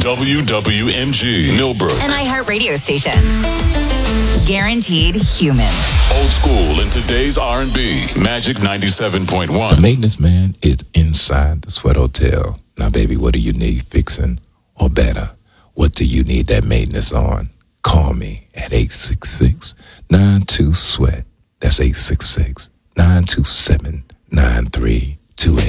WWMG, Millbrook. An iHeart radio station. Guaranteed human. Old school in today's R&B. Magic 97.1. The maintenance man is inside the Sweat Hotel. Now, baby, what do you need fixing? Or better, what do you need that maintenance on? Call me at 866-92-SWEAT. That's 866-927-9328.